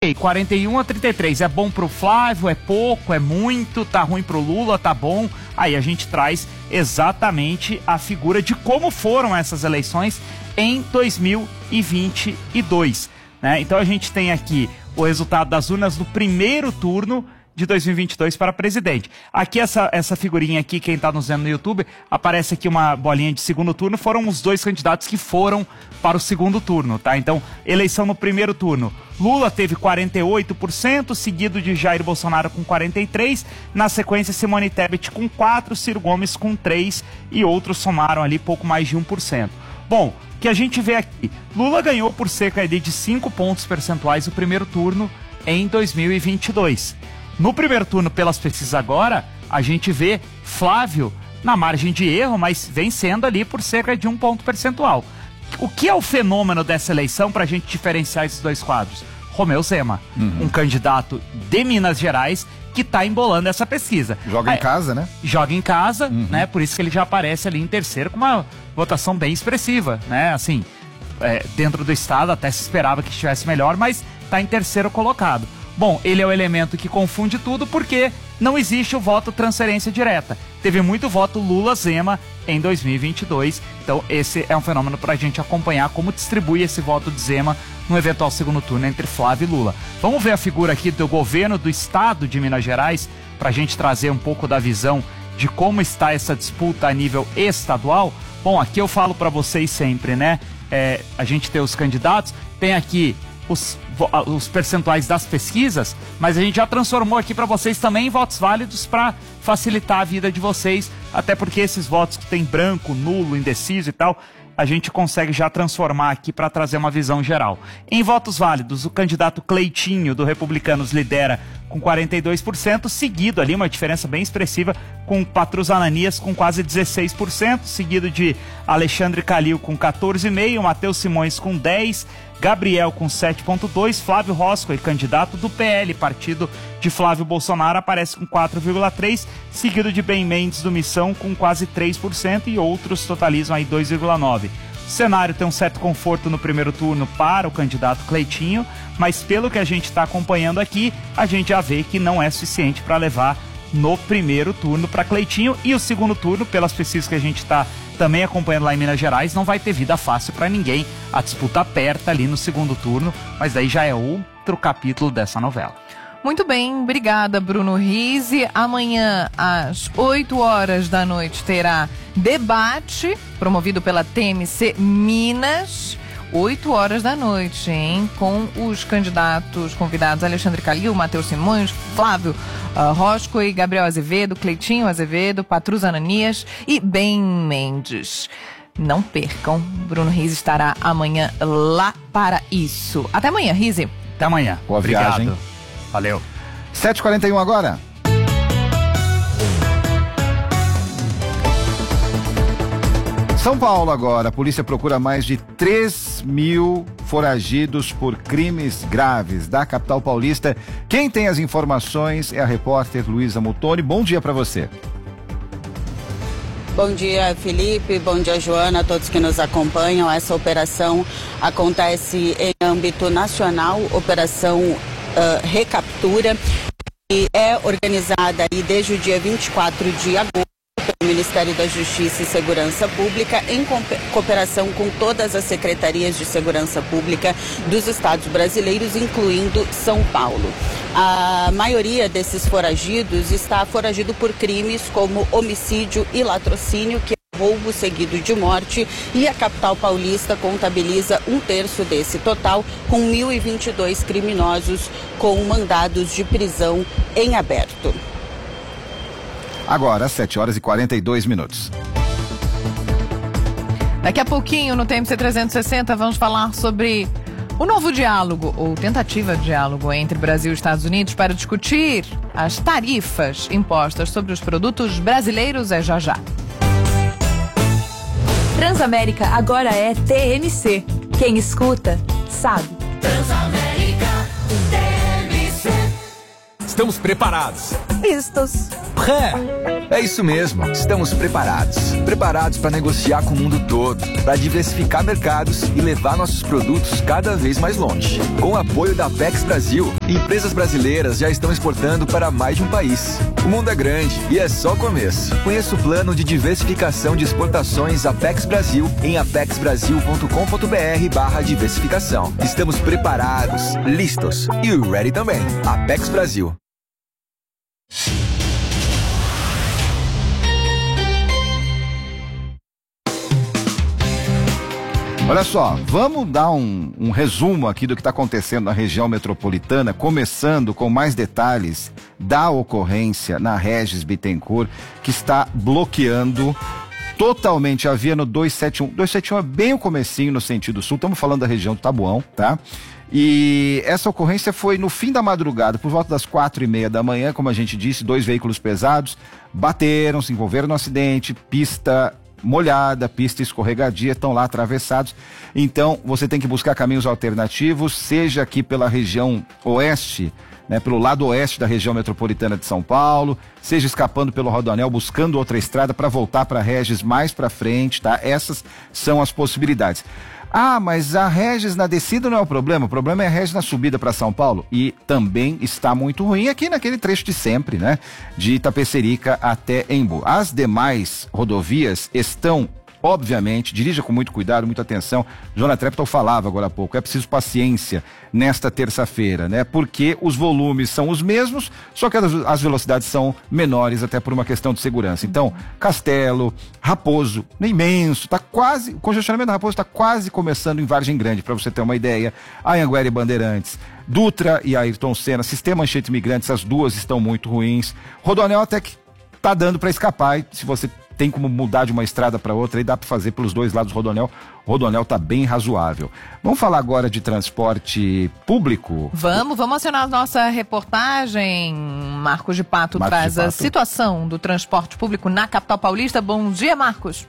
ok, 41-33, é bom pro Flávio, é pouco, é muito, tá ruim pro Lula, tá bom. Aí a gente traz exatamente a figura de como foram essas eleições em 2022, né? Então a gente tem aqui o resultado das urnas do primeiro turno de 2022 para presidente. Aqui essa figurinha aqui, quem está nos vendo no YouTube, aparece aqui uma bolinha de segundo turno, foram os dois candidatos que foram para o segundo turno, tá? Então, eleição no primeiro turno, Lula teve 48%, seguido de Jair Bolsonaro com 43%, na sequência Simone Tebet com 4%, Ciro Gomes com 3% e outros somaram ali pouco mais de 1%. Bom, o que a gente vê aqui, Lula ganhou por cerca de 5 pontos percentuais o primeiro turno em 2022. No primeiro turno, pelas pesquisas agora, a gente vê Flávio na margem de erro, mas vencendo ali por cerca de 1 ponto percentual. O que é o fenômeno dessa eleição para a gente diferenciar esses dois quadros? Romeu Zema, um candidato de Minas Gerais que está embolando essa pesquisa. Joga em casa, né? Joga em casa, né? Por isso que ele já aparece ali em terceiro com uma votação bem expressiva, né? Assim, dentro do estado até se esperava que estivesse melhor, mas está em terceiro colocado. Bom, ele é o elemento que confunde tudo porque não existe o voto transferência direta. Teve muito voto Lula-Zema em 2022, então esse é um fenômeno para a gente acompanhar como distribui esse voto de Zema no eventual segundo turno entre Flávio e Lula. Vamos ver a figura aqui do governo do estado de Minas Gerais para a gente trazer um pouco da visão de como está essa disputa a nível estadual. Bom, aqui eu falo para vocês sempre, né? A gente tem os candidatos, tem aqui os percentuais das pesquisas, mas a gente já transformou aqui para vocês também em votos válidos para facilitar a vida de vocês, até porque esses votos que tem branco, nulo, indeciso e tal, a gente consegue já transformar aqui para trazer uma visão geral. Em votos válidos, o candidato Cleitinho, do Republicanos, lidera com 42%, seguido ali, uma diferença bem expressiva, com Patrus Ananias com quase 16%, seguido de Alexandre Calil com 14,5%, Matheus Simões com 10%, Gabriel com 7,2%, Flávio Roscoe, candidato do PL, partido de Flávio Bolsonaro, aparece com 4,3%, seguido de Ben Mendes do Missão com quase 3% e outros totalizam aí 2,9%. O cenário tem um certo conforto no primeiro turno para o candidato Cleitinho, mas pelo que a gente está acompanhando aqui, a gente já vê que não é suficiente para levar no primeiro turno para Cleitinho, e o segundo turno, pelas pesquisas que a gente está também acompanhando lá em Minas Gerais, não vai ter vida fácil para ninguém. A disputa aperta ali no segundo turno, mas daí já é outro capítulo dessa novela. Muito bem, obrigada, Bruno Rizzi. Amanhã, às 8 horas da noite, terá debate promovido pela TMC Minas. 8 horas da noite, hein? Com os candidatos convidados Alexandre Calil, Matheus Simões, Flávio Roscoe, Gabriel Azevedo, Cleitinho Azevedo, Patrus Ananias e Ben Mendes. Não percam, Bruno Rizzi estará amanhã lá para isso. Até amanhã, Rizzi. Até amanhã. Boa viagem. Valeu. 7h41 agora. São Paulo agora, a polícia procura mais de 3.000 foragidos por crimes graves da capital paulista. Quem tem as informações é a repórter Luísa Mutoni. Bom dia para você. Bom dia, Felipe. Bom dia, Joana, a todos que nos acompanham. Essa operação acontece em âmbito nacional, operação Recaptura, e é organizada aí desde o dia 24 de agosto. pelo Ministério da Justiça e Segurança Pública, em cooperação com todas as secretarias de segurança pública dos estados brasileiros, incluindo São Paulo. A maioria desses foragidos está foragido por crimes como homicídio e latrocínio, que é roubo seguido de morte, e a capital paulista contabiliza 1/3 desse total, com 1.022 criminosos com mandados de prisão em aberto. Agora, 7h42. Daqui a pouquinho, no TMC 360, vamos falar sobre o novo diálogo, ou tentativa de diálogo, entre Brasil e Estados Unidos para discutir as tarifas impostas sobre os produtos brasileiros. É já já. Transamérica agora é TMC. Quem escuta, sabe. Transamérica, TMC. estamos preparados. Listos. Pré. É isso mesmo, estamos preparados. Preparados para negociar com o mundo todo, para diversificar mercados e levar nossos produtos cada vez mais longe. Com o apoio da Apex Brasil, empresas brasileiras já estão exportando para mais de um país. O mundo é grande e é só o começo. Conheça o plano de diversificação de exportações Apex Brasil em apexbrasil.com.br/diversificação. Estamos preparados, listos e ready também. Apex Brasil. Olha só, vamos dar um resumo aqui do que está acontecendo na região metropolitana, começando com mais detalhes da ocorrência na Regis Bittencourt, que está bloqueando totalmente a via no 271. 271 é bem o comecinho no sentido sul, estamos falando da região do Taboão, tá? E essa ocorrência foi no fim da madrugada, por volta das 4:30 da manhã, como a gente disse, 2 veículos pesados bateram, se envolveram no acidente, pista molhada, pista escorregadia, estão lá atravessados. Então você tem que buscar caminhos alternativos, seja aqui pela região oeste, né, pelo lado oeste da região metropolitana de São Paulo, seja escapando pelo Rodoanel, buscando outra estrada para voltar para Regis mais para frente, tá? Essas são as possibilidades. Ah, mas a Regis na descida não é o problema é a Regis na subida para São Paulo, e também está muito ruim aqui naquele trecho de sempre, né? De Itapecerica até Embu. As demais rodovias estão, obviamente, dirija com muito cuidado, muita atenção. Jonathan Treptow falava agora há pouco, é preciso paciência nesta terça-feira, né? Porque os volumes são os mesmos, só que as velocidades são menores, até por uma questão de segurança. Então, Castelo, Raposo, imenso, tá quase, o congestionamento da Raposo está quase começando em Vargem Grande, para você ter uma ideia. Anhanguera e Bandeirantes, Dutra e Ayrton Senna, Sistema Anchieta Imigrantes, as duas estão muito ruins. Rodoanel até que tá dando para escapar, e se você tem como mudar de uma estrada para outra, aí dá para fazer pelos dois lados do Rodoanel. O Rodoanel tá bem razoável. Vamos falar agora de transporte público? Vamos acionar a nossa reportagem. Marcos de Pato traz a situação do transporte público na capital paulista. Bom dia, Marcos.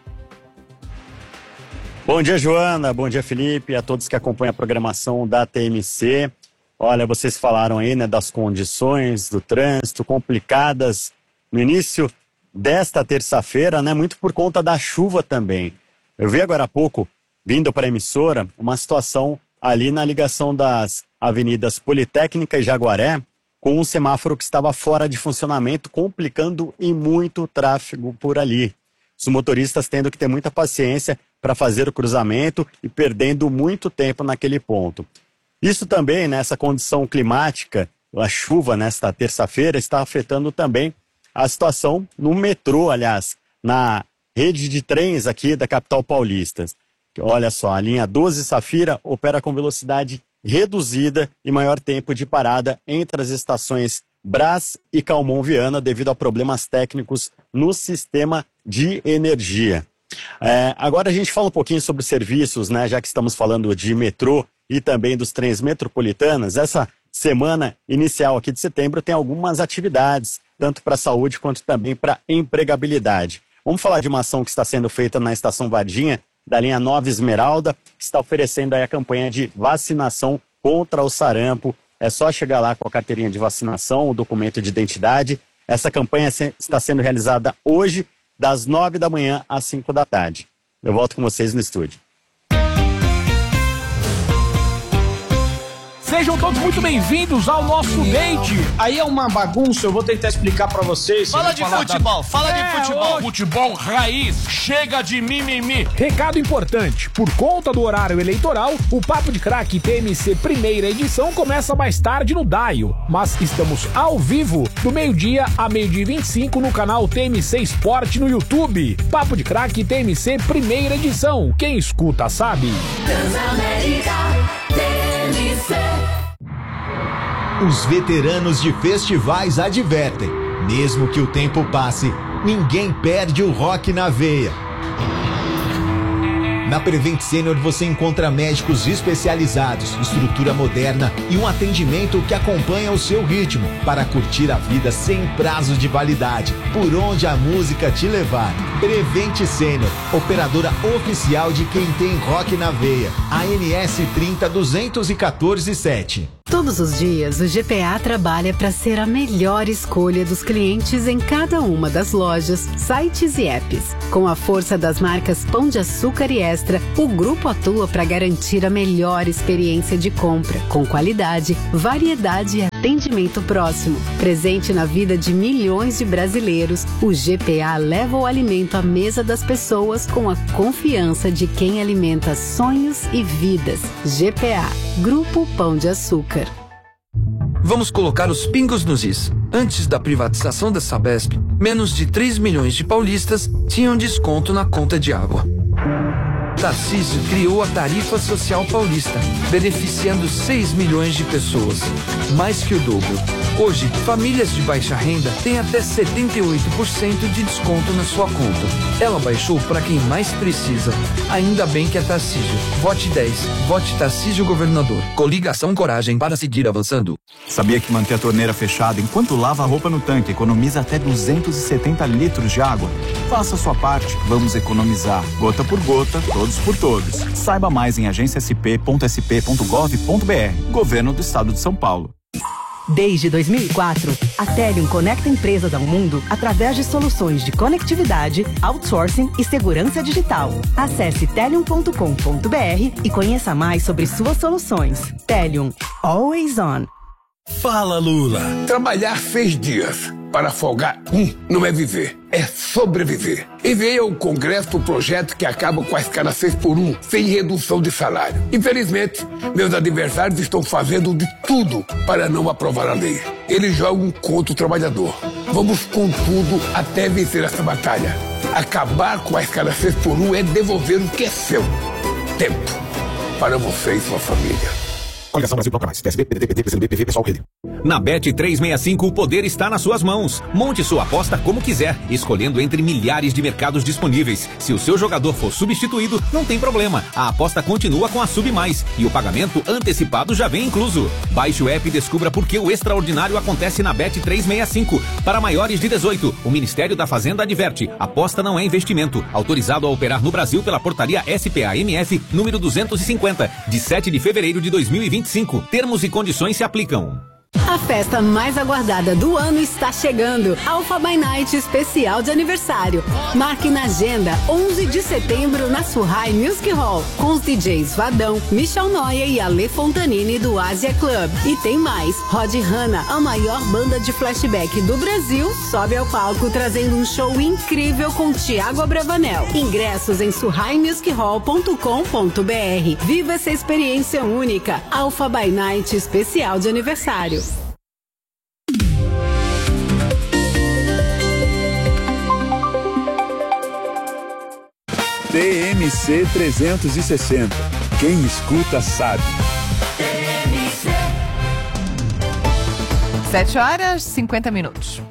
Bom dia, Joana. Bom dia, Felipe. A todos que acompanham a programação da TMC. Olha, vocês falaram aí, né, das condições do trânsito complicadas no início desta terça-feira, né, muito por conta da chuva também. Eu vi agora há pouco, vindo para a emissora, uma situação ali na ligação das avenidas Politécnica e Jaguaré, com um semáforo que estava fora de funcionamento, complicando e muito tráfego por ali. Os motoristas tendo que ter muita paciência para fazer o cruzamento e perdendo muito tempo naquele ponto. Isso também, nessa condição climática, a chuva nesta terça-feira está afetando também a situação no metrô, aliás, na rede de trens aqui da capital paulista. Olha só, a linha 12 Safira opera com velocidade reduzida e maior tempo de parada entre as estações Brás e Calmon Viana devido a problemas técnicos no sistema de energia. Agora a gente fala um pouquinho sobre serviços, né? Já que estamos falando de metrô e também dos trens metropolitanos. Essa semana inicial aqui de setembro tem algumas atividades, tanto para a saúde quanto também para empregabilidade. Vamos falar de uma ação que está sendo feita na Estação Varginha, da linha 9 Esmeralda, que está oferecendo aí a campanha de vacinação contra o sarampo. É só chegar lá com a carteirinha de vacinação, o documento de identidade. Essa campanha está sendo realizada hoje, das 9 da manhã às 5 da tarde. Eu volto com vocês no estúdio. Sejam todos muito bem-vindos ao nosso date. Aí é uma bagunça, eu vou tentar explicar pra vocês. Fala de futebol, Futebol raiz, chega de mimimi. Recado importante, por conta do horário eleitoral, o Papo de Craque TMC primeira edição começa mais tarde no Daio. Mas estamos ao vivo, do meio-dia a meio-dia e 25 no canal TMC Esporte no YouTube. Papo de Craque TMC primeira edição, quem escuta sabe. Transamérica TMC. Os veteranos de festivais advertem, mesmo que o tempo passe, ninguém perde o rock na veia. Na Prevent Senior você encontra médicos especializados, estrutura moderna e um atendimento que acompanha o seu ritmo para curtir a vida sem prazo de validade, por onde a música te levar. Prevent Senior, operadora oficial de quem tem rock na veia. ANS 30 214 7. Todos os dias, o GPA trabalha para ser a melhor escolha dos clientes em cada uma das lojas, sites e apps. Com a força das marcas Pão de Açúcar e Extra, o grupo atua para garantir a melhor experiência de compra, com qualidade, variedade e atendimento próximo. Presente na vida de milhões de brasileiros, o GPA leva o alimento à mesa das pessoas com a confiança de quem alimenta sonhos e vidas. GPA, Grupo Pão de Açúcar. Vamos colocar os pingos nos is. Antes da privatização da Sabesp, menos de 3 milhões de paulistas tinham desconto na conta de água. Tarcísio criou a Tarifa Social Paulista, beneficiando 6 milhões de pessoas, mais que o dobro. Hoje, famílias de baixa renda têm até 78% de desconto na sua conta. Ela baixou para quem mais precisa. Ainda bem que é Tarcísio. Vote 10. Vote Tarcísio Governador. Coligação Coragem para seguir avançando. Sabia que manter a torneira fechada enquanto lava a roupa no tanque economiza até 270 litros de água? Faça a sua parte. Vamos economizar. Gota por gota, todos por todos. Saiba mais em agenciasp.sp.gov.br. Governo do Estado de São Paulo. Desde 2004, a Telium conecta empresas ao mundo através de soluções de conectividade, outsourcing e segurança digital. Acesse telium.com.br e conheça mais sobre suas soluções. Telium, always on. Fala, Lula. Trabalhar 6 dias para folgar não é viver, é sobreviver. Enviei ao Congresso o projeto que acaba com a escala 6x1, sem redução de salário. Infelizmente, meus adversários estão fazendo de tudo para não aprovar a lei. Eles jogam contra o trabalhador. Vamos com tudo até vencer essa batalha. Acabar com a escala 6x1 é devolver o que é seu. Tempo para você e sua família. Coligação Brasil Bloco Mais. PSB, PDT, PT, PCdoB, PV, Pessoal, Rede. Na Bet365, o poder está nas suas mãos. Monte sua aposta como quiser, escolhendo entre milhares de mercados disponíveis. Se o seu jogador for substituído, não tem problema. A aposta continua com a Sub Mais e o pagamento antecipado já vem incluso. Baixe o app e descubra por que o extraordinário acontece na Bet365. Para maiores de 18, o Ministério da Fazenda adverte: aposta não é investimento. Autorizado a operar no Brasil pela portaria SPAMF número 250, de 7 de fevereiro de 2025. Termos e condições se aplicam. A festa mais aguardada do ano está chegando. Alpha by Night especial de aniversário. Marque na agenda 11 de setembro na Surrai Music Hall, com os DJs Vadão, Michel Noia e Ale Fontanini do Asia Club. E tem mais, Rod Hanna, a maior banda de flashback do Brasil, sobe ao palco trazendo um show incrível com Thiago Abravanel. Ingressos em surraimusichall.com.br. Viva essa experiência única. Alpha by Night especial de aniversário. TMC 360. Quem escuta sabe. 7h50.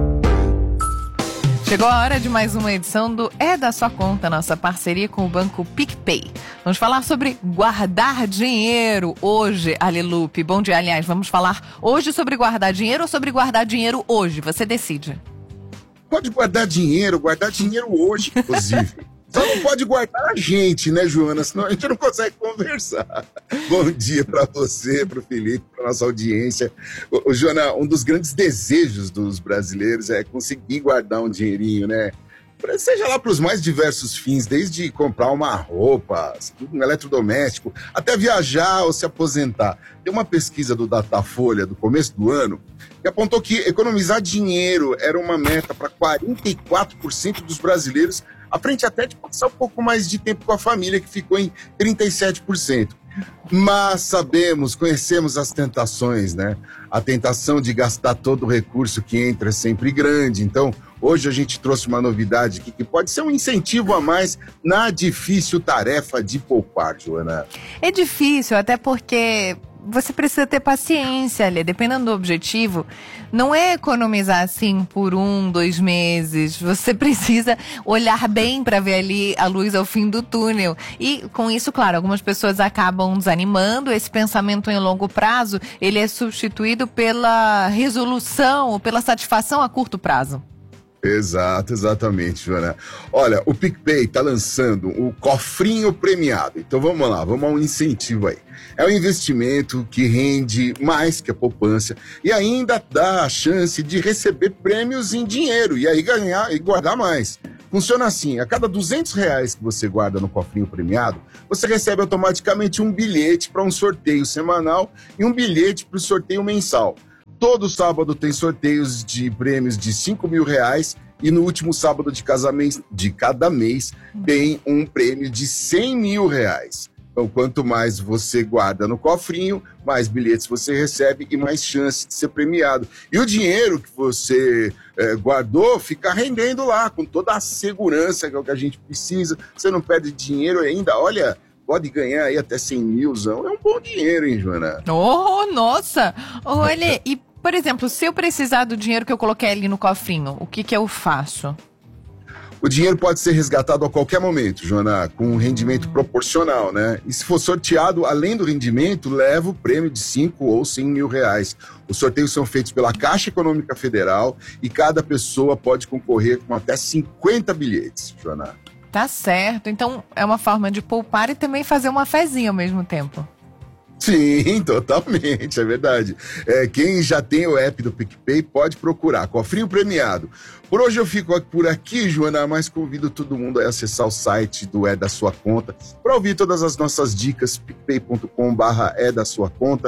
Chegou a hora de mais uma edição do É da Sua Conta, nossa parceria com o Banco PicPay. Vamos falar sobre guardar dinheiro hoje, Alilupe. Bom dia, aliás, vamos falar hoje sobre guardar dinheiro ou sobre guardar dinheiro hoje? Você decide. Pode guardar dinheiro hoje, inclusive. Só não pode guardar a gente, né, Joana? Senão a gente não consegue conversar. Bom dia para você, para o Felipe, para nossa audiência. Joana, um dos grandes desejos dos brasileiros é conseguir guardar um dinheirinho, né? Seja lá para os mais diversos fins, desde comprar uma roupa, um eletrodoméstico, até viajar ou se aposentar. Tem uma pesquisa do Datafolha do começo do ano que apontou que economizar dinheiro era uma meta para 44% dos brasileiros, à frente até de passar um pouco mais de tempo com a família, que ficou em 37%. Mas conhecemos as tentações, né? A tentação de gastar todo o recurso que entra é sempre grande. Então, hoje a gente trouxe uma novidade aqui que pode ser um incentivo a mais na difícil tarefa de poupar, Joana. É difícil, até porque você precisa ter paciência, Lê. Dependendo do objetivo, não é economizar assim por 1-2 meses. Você precisa olhar bem para ver ali a luz ao fim do túnel. E com isso, claro, algumas pessoas acabam desanimando. Esse pensamento em longo prazo, ele é substituído pela resolução ou pela satisfação a curto prazo. Exatamente, Joana. Olha, o PicPay está lançando o cofrinho premiado. Então vamos lá, vamos a um incentivo aí. É um investimento que rende mais que a poupança e ainda dá a chance de receber prêmios em dinheiro e aí ganhar e guardar mais. Funciona assim, a cada R$200 que você guarda no cofrinho premiado, você recebe automaticamente um bilhete para um sorteio semanal e um bilhete para o sorteio mensal. Todo sábado tem sorteios de prêmios de R$5.000 e no último sábado de cada mês tem um prêmio de R$100.000. Então, quanto mais você guarda no cofrinho, mais bilhetes você recebe e mais chance de ser premiado. E o dinheiro que você guardou fica rendendo lá, com toda a segurança que é o que a gente precisa. Você não perde dinheiro ainda, olha... Pode ganhar aí até 100 mil, é um bom dinheiro, hein, Joana? Oh, nossa! Olha, e, por exemplo, se eu precisar do dinheiro que eu coloquei ali no cofrinho, o que eu faço? O dinheiro pode ser resgatado a qualquer momento, Joana, com um rendimento proporcional, né? E se for sorteado, além do rendimento, leva o prêmio de 5 ou 100 mil reais. Os sorteios são feitos pela Caixa Econômica Federal e cada pessoa pode concorrer com até 50 bilhetes, Joana. Tá certo. Então, é uma forma de poupar e também fazer uma fezinha ao mesmo tempo. Sim, totalmente, é verdade. Quem já tem o app do PicPay pode procurar, cofrinho premiado. Por hoje eu fico por aqui, Joana, mas convido todo mundo a acessar o site do É da Sua Conta para ouvir todas as nossas dicas, picpay.com/é da sua conta,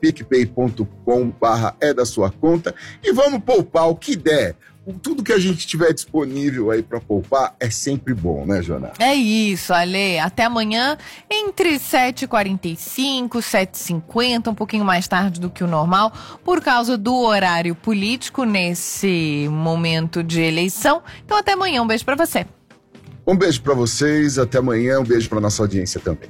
picpay.com/é da sua conta e vamos poupar o que der. Tudo que a gente tiver disponível aí para poupar é sempre bom, né, Joana? É isso, Ale. Até amanhã, entre 7h45, 7h50, um pouquinho mais tarde do que o normal, por causa do horário político nesse momento de eleição. Então, até amanhã. Um beijo para você. Um beijo para vocês. Até amanhã. Um beijo para nossa audiência também.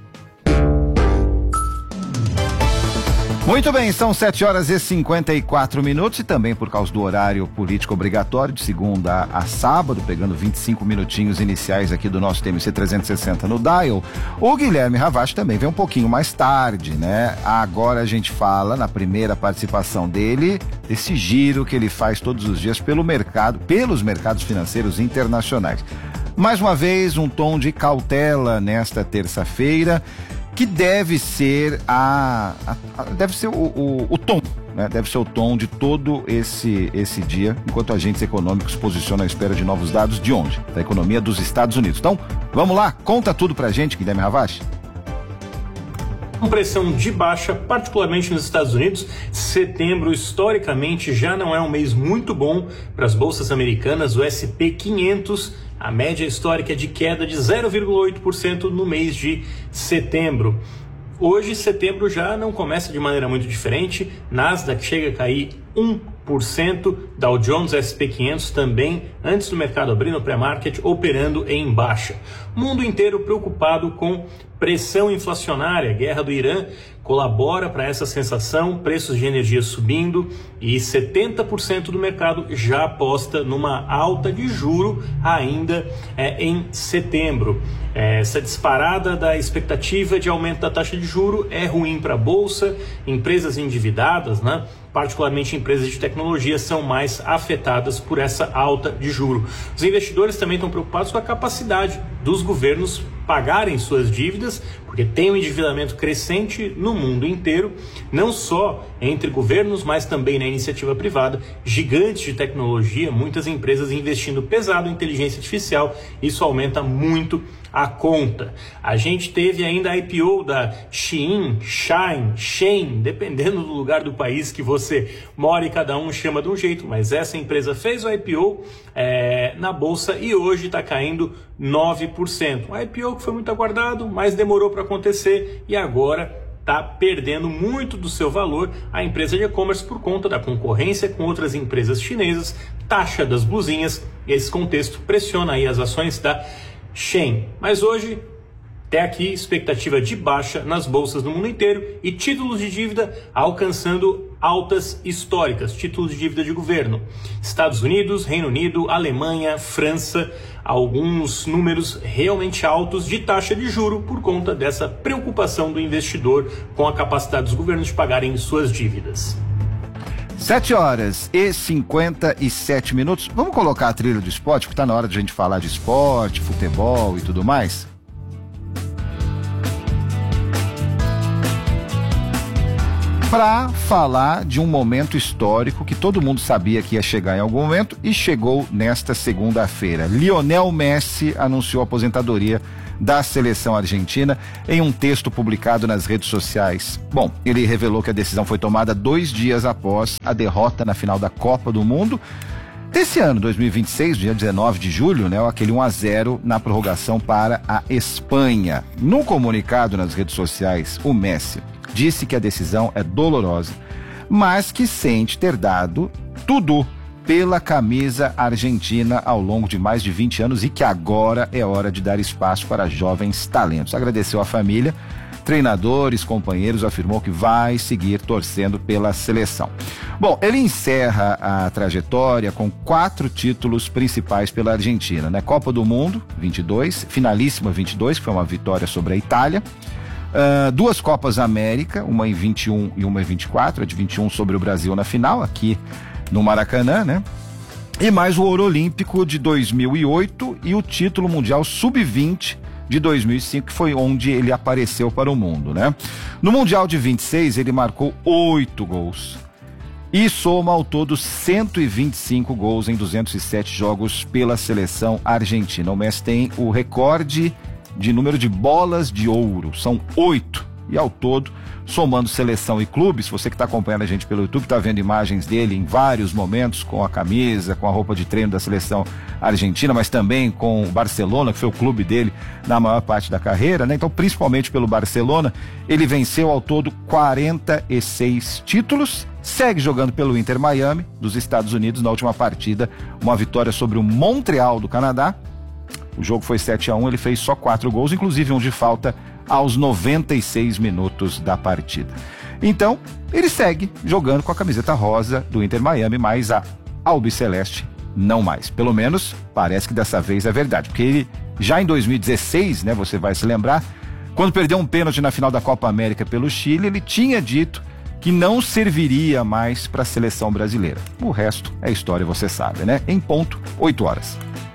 Muito bem, são 7h54 e também por causa do horário político obrigatório, de segunda a sábado, pegando 25 minutinhos iniciais aqui do nosso TMC 360 no Dial, o Guilherme Ravache também vem um pouquinho mais tarde, né? Agora a gente fala, na primeira participação dele, desse giro que ele faz todos os dias pelos mercados financeiros internacionais. Mais uma vez, um tom de cautela nesta terça-feira, que deve ser o tom, né? Deve ser o tom de todo esse dia, enquanto agentes econômicos se posicionam à espera de novos dados de onde? Da economia dos Estados Unidos. Então, vamos lá, conta tudo pra gente, Guilherme Ravache. Com pressão de baixa, particularmente nos Estados Unidos, setembro historicamente já não é um mês muito bom para as bolsas americanas. O S&P 500, a média histórica é de queda de 0,8% no mês de setembro. Hoje, setembro já não começa de maneira muito diferente. Nasdaq chega a cair 1%, Dow Jones, S&P 500 também, antes do mercado abrir no pré-market, operando em baixa. Mundo inteiro preocupado com pressão inflacionária. A guerra do Irã colabora para essa sensação, preços de energia subindo e 70% do mercado já aposta numa alta de juro ainda em setembro. Essa disparada da expectativa de aumento da taxa de juro é ruim para a Bolsa, empresas endividadas, né? Particularmente empresas de tecnologia, são mais afetadas por essa alta de juro. Os investidores também estão preocupados com a capacidade dos governos pagarem suas dívidas, porque tem um endividamento crescente no mundo inteiro, não só entre governos, mas também na iniciativa privada. Gigantes de tecnologia, muitas empresas investindo pesado em inteligência artificial, isso aumenta muito a conta. A gente teve ainda a IPO da Shein, dependendo do lugar do país que você mora e cada um chama de um jeito, mas essa empresa fez o IPO na bolsa e hoje está caindo 9%. O IPO que foi muito aguardado, mas demorou para acontecer e agora está perdendo muito do seu valor a empresa de e-commerce por conta da concorrência com outras empresas chinesas, taxa das blusinhas, e esse contexto pressiona aí as ações da Shein. Mas hoje, até aqui, expectativa de baixa nas bolsas do mundo inteiro e títulos de dívida alcançando altas históricas, títulos de dívida de governo. Estados Unidos, Reino Unido, Alemanha, França, alguns números realmente altos de taxa de juro por conta dessa preocupação do investidor com a capacidade dos governos de pagarem suas dívidas. 7h57. Vamos colocar a trilha do esporte, porque tá na hora de a gente falar de esporte, futebol e tudo mais. Para falar de um momento histórico que todo mundo sabia que ia chegar em algum momento e chegou nesta segunda-feira. Lionel Messi anunciou a aposentadoria da seleção argentina em um texto publicado nas redes sociais. Bom, ele revelou que a decisão foi tomada 2 dias após a derrota na final da Copa do Mundo desse ano, 2026, dia 19 de julho, né? Aquele 1-0 na prorrogação para a Espanha. No comunicado nas redes sociais, o Messi disse que a decisão é dolorosa, mas que sente ter dado tudo pela camisa argentina ao longo de mais de 20 anos e que agora é hora de dar espaço para jovens talentos. Agradeceu a família, treinadores, companheiros, afirmou que vai seguir torcendo pela seleção. Bom, ele encerra a trajetória com 4 títulos principais pela Argentina, né? Copa do Mundo, 22, Finalíssima 22, que foi uma vitória sobre a Itália. 2 Copas América, uma em 21 e uma em 24, a de 21 sobre o Brasil na final, aqui no Maracanã, né? E mais o Ouro Olímpico de 2008 e o título mundial Sub-20 de 2005, que foi onde ele apareceu para o mundo, né? No Mundial de 26, ele marcou 8 gols e soma ao todo 125 gols em 207 jogos pela seleção argentina. O Messi tem o recorde de número de bolas de ouro, são 8, e ao todo, somando seleção e clube, se você que está acompanhando a gente pelo YouTube, está vendo imagens dele em vários momentos, com a camisa, com a roupa de treino da seleção argentina, mas também com o Barcelona, que foi o clube dele na maior parte da carreira, né? Então, principalmente pelo Barcelona, ele venceu ao todo 46 títulos, segue jogando pelo Inter Miami, dos Estados Unidos, na última partida, uma vitória sobre o Montreal do Canadá. O jogo foi 7-1, ele fez só 4 gols, inclusive um de falta aos 96 minutos da partida. Então, ele segue jogando com a camiseta rosa do Inter Miami, mas a albiceleste não mais. Pelo menos, parece que dessa vez é verdade, porque ele, já em 2016, né, você vai se lembrar, quando perdeu um pênalti na final da Copa América pelo Chile, ele tinha dito que não serviria mais para a seleção brasileira. O resto é história, você sabe, né? Em ponto, 8 horas.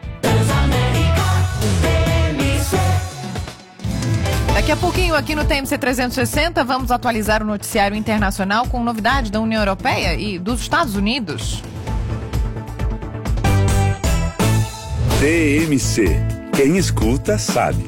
Daqui a pouquinho aqui no TMC 360 vamos atualizar o noticiário internacional com novidade da União Europeia e dos Estados Unidos. TMC. Quem escuta sabe.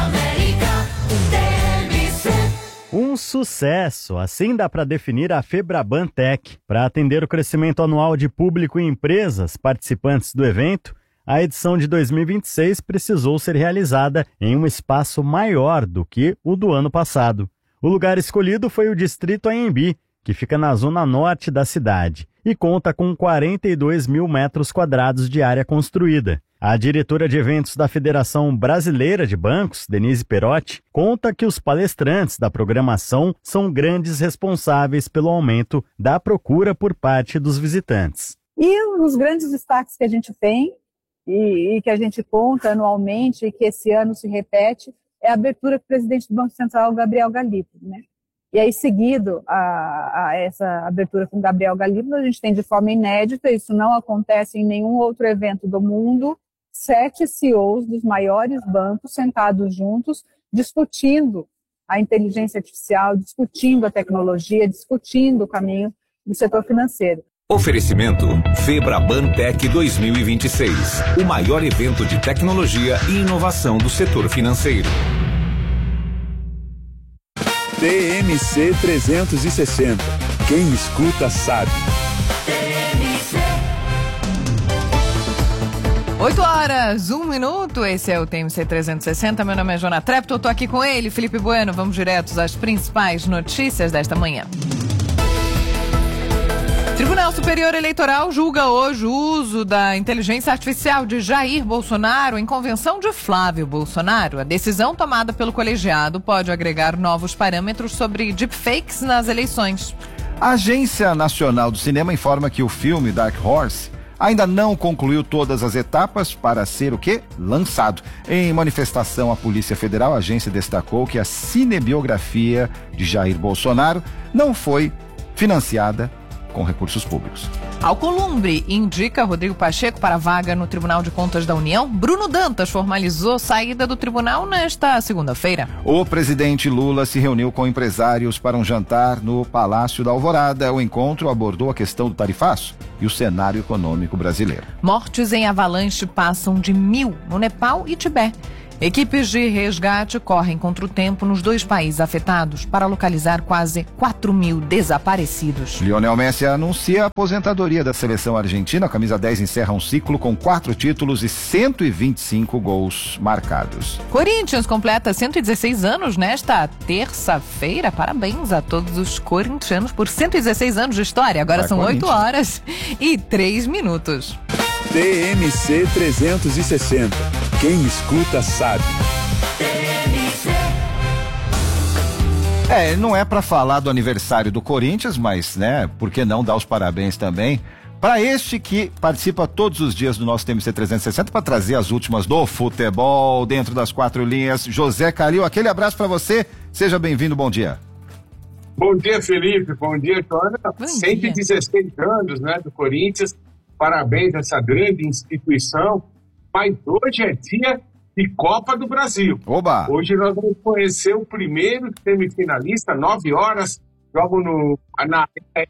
Um sucesso, assim dá para definir a Febraban Tech. Para atender o crescimento anual de público e empresas participantes do evento, a edição de 2026 precisou ser realizada em um espaço maior do que o do ano passado. O lugar escolhido foi o Distrito AMB, que fica na zona norte da cidade, e conta com 42 mil metros quadrados de área construída. A diretora de eventos da Federação Brasileira de Bancos, Denise Perotti, conta que os palestrantes da programação são grandes responsáveis pelo aumento da procura por parte dos visitantes. E os grandes destaques que a gente tem, e que a gente conta anualmente e que esse ano se repete, é a abertura com o presidente do Banco Central, Gabriel Galípolo, né? E aí, seguido a essa abertura com Gabriel Galípolo, a gente tem de forma inédita, isso não acontece em nenhum outro evento do mundo, 7 CEOs dos maiores bancos sentados juntos, discutindo a inteligência artificial, discutindo a tecnologia, discutindo o caminho do setor financeiro. Oferecimento Febraban Tech 2026, o maior evento de tecnologia e inovação do setor financeiro. TMC 360. Quem escuta sabe. 8 horas, 1 minuto, esse é o TMC 360, meu nome é Joana Trepto, eu tô aqui com ele, Felipe Bueno, vamos diretos às principais notícias desta manhã. Tribunal Superior Eleitoral julga hoje o uso da inteligência artificial de Jair Bolsonaro em convenção de Flávio Bolsonaro. A decisão tomada pelo colegiado pode agregar novos parâmetros sobre deepfakes nas eleições. A Agência Nacional do Cinema informa que o filme Dark Horse ainda não concluiu todas as etapas para ser o quê? Lançado. Em manifestação à Polícia Federal, a agência destacou que a cinebiografia de Jair Bolsonaro não foi financiada com recursos públicos. Alcolumbre indica Rodrigo Pacheco para vaga no Tribunal de Contas da União. Bruno Dantas formalizou saída do tribunal nesta segunda-feira. O presidente Lula se reuniu com empresários para um jantar no Palácio da Alvorada. O encontro abordou a questão do tarifaço e o cenário econômico brasileiro. Mortes em avalanche passam de 1.000 no Nepal e Tibete. Equipes de resgate correm contra o tempo nos dois países afetados para localizar quase 4.000 desaparecidos. Lionel Messi anuncia a aposentadoria da seleção argentina. A camisa 10 encerra um ciclo com 4 títulos e 125 gols marcados. Corinthians completa 116 anos nesta terça-feira. Parabéns a todos os corintianos por 116 anos de história. Agora são 8 horas e 3 minutos. TMC 360. Quem escuta sabe. Não é para falar do aniversário do Corinthians, mas, né, por que não dar os parabéns também para este que participa todos os dias do nosso TMC 360 para trazer as últimas do futebol dentro das 4 linhas. José Calil, aquele abraço para você. Seja bem-vindo, bom dia. Bom dia, Felipe. Bom dia, Joana. 116 anos, né, do Corinthians. Parabéns a essa grande instituição. Mas hoje é dia de Copa do Brasil. Oba! Hoje nós vamos conhecer o primeiro semifinalista, 9 horas, jogo na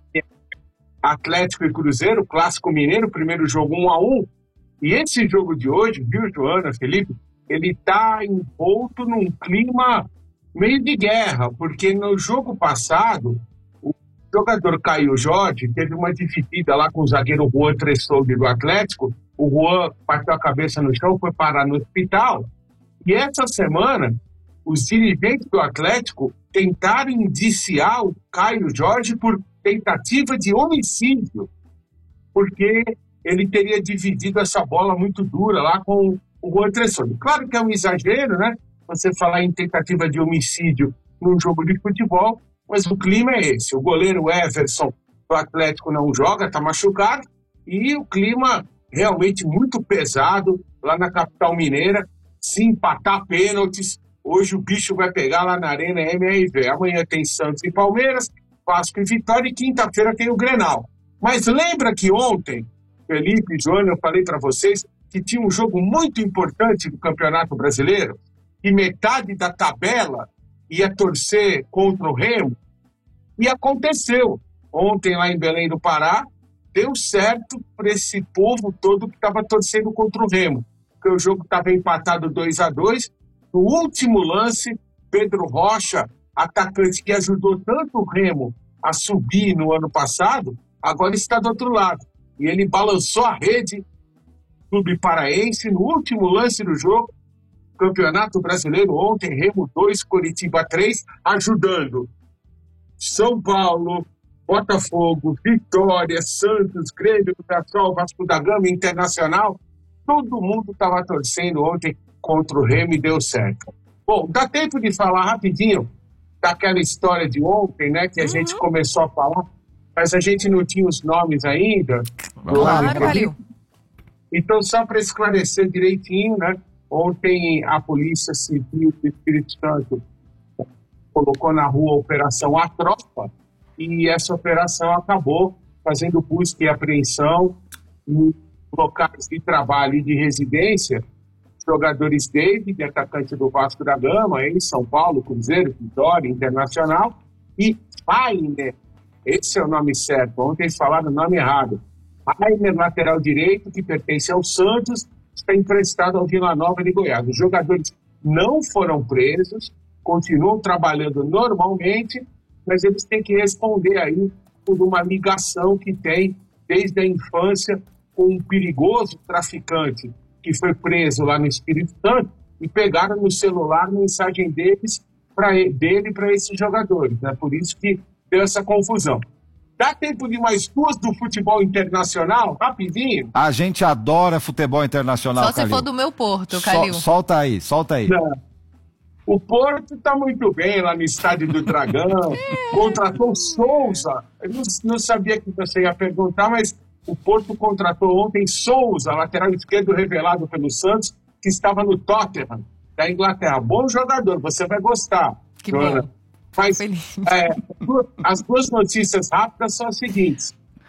Atlético e Cruzeiro, Clássico Mineiro, primeiro jogo 1-1. E esse jogo de hoje, viu, Joana, Felipe, ele está envolto num clima meio de guerra, porque no jogo passado, o jogador Caio Jorge teve uma dividida lá com o zagueiro Juan Tressoldi do Atlético. O Juan bateu a cabeça no chão, foi parar no hospital. E essa semana, os dirigentes do Atlético tentaram indiciar o Caio Jorge por tentativa de homicídio, porque ele teria dividido essa bola muito dura lá com o Juan Tressoldi. Claro que é um exagero, né? Você falar em tentativa de homicídio num jogo de futebol, mas o clima é esse. O goleiro Everson do Atlético não joga, está machucado, e o clima realmente muito pesado lá na capital mineira. Se empatar pênaltis, hoje o bicho vai pegar lá na Arena MRV. Amanhã tem Santos e Palmeiras, Vasco e Vitória, e quinta-feira tem o Grenal. Mas lembra que ontem, Felipe e Joana, eu falei para vocês que tinha um jogo muito importante do Campeonato Brasileiro e metade da tabela ia torcer contra o Remo? E aconteceu. Ontem lá em Belém do Pará, deu certo para esse povo todo que estava torcendo contra o Remo, porque o jogo estava empatado 2-2. No último lance, Pedro Rocha, atacante que ajudou tanto o Remo a subir no ano passado, agora está do outro lado. E ele balançou a rede, Clube Paraense, no último lance do jogo. Campeonato Brasileiro ontem, Remo 2, Coritiba 3, ajudando São Paulo, Botafogo, Vitória, Santos, Grêmio, Mirassol, Vasco da Gama, Internacional. Todo mundo estava torcendo ontem contra o Remo e deu certo. Bom, dá tempo de falar rapidinho daquela história de ontem, né, que a gente começou a falar, mas a gente não tinha os nomes ainda. Claro, valeu. Então, só para esclarecer direitinho, né, ontem a Polícia Civil do Espírito Santo colocou na rua a Operação A Tropa, e essa operação acabou fazendo busca e apreensão em locais de trabalho e de residência. Jogadores David, atacante do Vasco da Gama, em São Paulo, Cruzeiro, Vitória, Internacional, e Rainer, esse é o nome certo, ontem eles falaram o nome errado. Rainer, lateral direito, que pertence ao Santos, está emprestado ao Vila Nova de Goiás. Os jogadores não foram presos, continuam trabalhando normalmente, mas eles têm que responder aí por uma ligação que tem desde a infância com um perigoso traficante que foi preso lá no Espírito Santo, e pegaram no celular mensagem dele para esses jogadores, né? Por isso que deu essa confusão. Dá tempo de mais duas do futebol internacional? Rapidinho. A gente adora futebol internacional, Só se for do meu Porto, Calil. Solta aí. Não. O Porto está muito bem lá no Estádio do Dragão, contratou Souza. Eu não sabia que você ia perguntar, mas o Porto contratou ontem Souza, lateral esquerdo revelado pelo Santos, que estava no Tottenham, da Inglaterra. Bom jogador, você vai gostar. Que bom. Mas as duas notícias rápidas são as seguintes.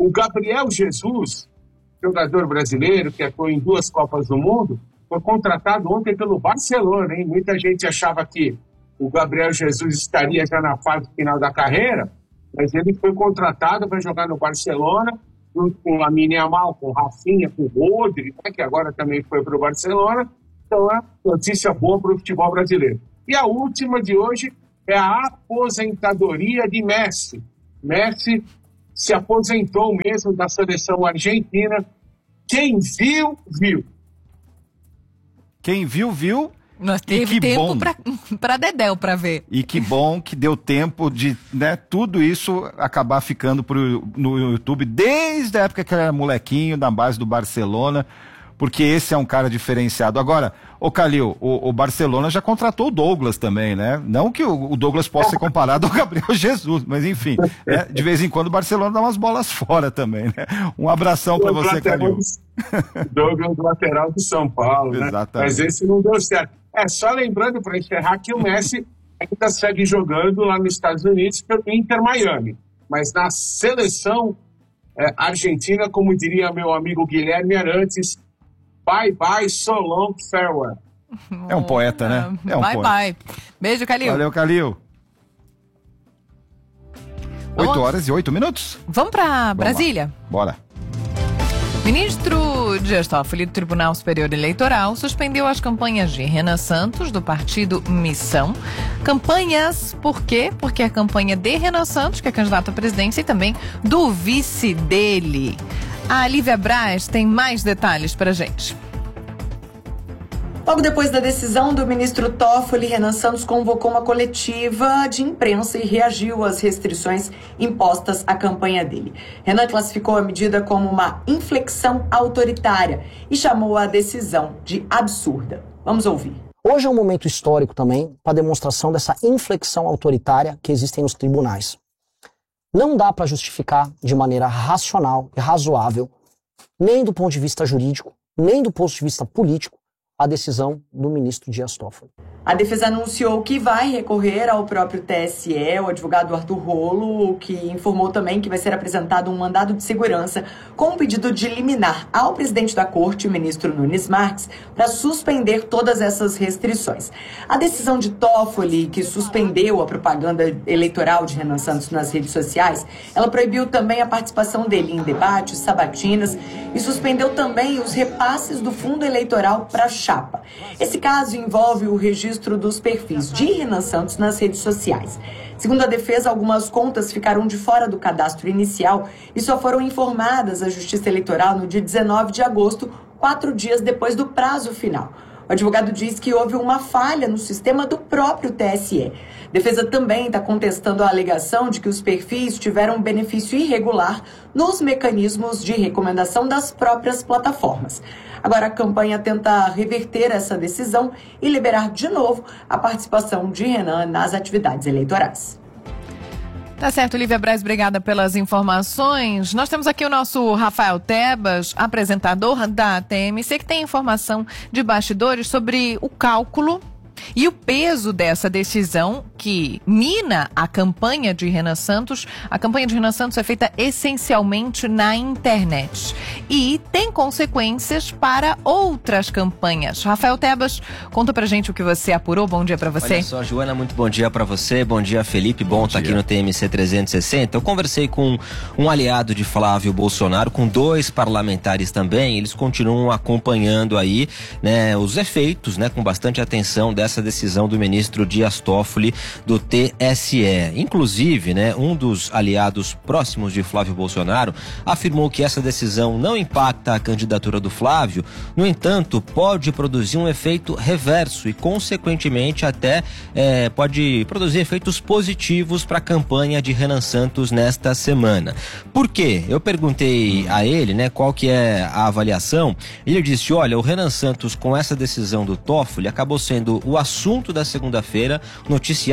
O Gabriel Jesus, jogador brasileiro que atuou em 2 Copas do Mundo, foi contratado ontem pelo Barcelona, hein? Muita gente achava que o Gabriel Jesus estaria já na fase final da carreira, mas ele foi contratado para jogar no Barcelona, junto com o Lamine Yamal, com o Rafinha, com o Rodri, né, que agora também foi para o Barcelona. Então é notícia boa para o futebol brasileiro. E a última de hoje é a aposentadoria de Messi. Messi se aposentou mesmo da seleção argentina. Quem viu, viu. Quem viu, viu. Nós teve tempo para Dedéu para ver. E que bom que deu tempo de, né, tudo isso acabar ficando no YouTube desde a época que era molequinho, na base do Barcelona, porque esse é um cara diferenciado. Agora, ô Calil, o Barcelona já contratou o Douglas também, né? Não que o Douglas possa ser comparado ao Gabriel Jesus, mas enfim, né? De vez em quando o Barcelona dá umas bolas fora também, né? Um abração para você, Calil. Douglas, lateral do São Paulo, né? Exatamente. Mas esse não deu certo. Só lembrando, para encerrar, que o Messi ainda segue jogando lá nos Estados Unidos pelo Inter Miami. Mas na seleção argentina, como diria meu amigo Guilherme Arantes, bye bye, so long, farewell. É um poeta, né? É um bye poeta. bye. Beijo, Calil. Valeu, Calil. 8h08. Vamos para Brasília? Lá. Bora. Ministro Dias Toffoli do Tribunal Superior Eleitoral suspendeu as campanhas de Renan Santos, do partido Missão. Campanhas, por quê? Porque a campanha de Renan Santos, que é candidato à presidência, e também do vice dele. A Lívia Braz tem mais detalhes pra gente. Logo depois da decisão do ministro Toffoli, Renan Santos convocou uma coletiva de imprensa e reagiu às restrições impostas à campanha dele. Renan classificou a medida como uma inflexão autoritária e chamou a decisão de absurda. Vamos ouvir. Hoje é um momento histórico também para a demonstração dessa inflexão autoritária que existe nos tribunais. Não dá para justificar de maneira racional e razoável, nem do ponto de vista jurídico, nem do ponto de vista político, a decisão do ministro Dias Toffoli. A defesa anunciou que vai recorrer ao próprio TSE, o advogado Arthur Rolo, que informou também que vai ser apresentado um mandado de segurança com um pedido de liminar ao presidente da corte, o ministro Nunes Marques, para suspender todas essas restrições. A decisão de Toffoli, que suspendeu a propaganda eleitoral de Renan Santos nas redes sociais, ela proibiu também a participação dele em debates, sabatinas e suspendeu também os repasses do fundo eleitoral para a chapa. Esse caso envolve o registro dos perfis de Renan Santos nas redes sociais. Segundo a defesa, algumas contas ficaram de fora do cadastro inicial e só foram informadas à Justiça Eleitoral no dia 19 de agosto, 4 dias depois do prazo final. O advogado diz que houve uma falha no sistema do próprio TSE. A defesa também está contestando a alegação de que os perfis tiveram benefício irregular nos mecanismos de recomendação das próprias plataformas. Agora a campanha tenta reverter essa decisão e liberar de novo a participação de Renan nas atividades eleitorais. Tá certo, Lívia Braz, obrigada pelas informações. Nós temos aqui o nosso Rafael Tebas, apresentador da TMC, que tem informação de bastidores sobre o cálculo e o peso dessa decisão que mina a campanha de Renan Santos. A campanha de Renan Santos é feita essencialmente na internet e tem consequências para outras campanhas. Rafael Tebas, conta pra gente o que você apurou. Bom dia pra você. Olha só, Joana, muito bom dia pra você. Bom dia, Felipe. Bom estar aqui no TMC 360. Eu conversei com um aliado de Flávio Bolsonaro, com 2 parlamentares também. Eles continuam acompanhando aí, né, os efeitos, né, com bastante atenção dessa decisão do ministro Dias Toffoli do TSE. Inclusive, né, um dos aliados próximos de Flávio Bolsonaro afirmou que essa decisão não impacta a candidatura do Flávio, no entanto, pode produzir um efeito reverso e, consequentemente, até pode produzir efeitos positivos para a campanha de Renan Santos nesta semana. Por quê? Eu perguntei a ele, né, qual que é a avaliação. Ele disse, olha, o Renan Santos, com essa decisão do Toffoli, acabou sendo o assunto da segunda-feira, noticiário